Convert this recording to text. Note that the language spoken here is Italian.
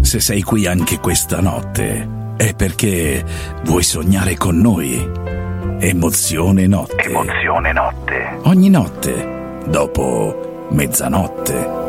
Se sei qui anche questa notte, è perché vuoi sognare con noi. Emozione Notte. Emozione Notte. Ogni notte, dopo mezzanotte.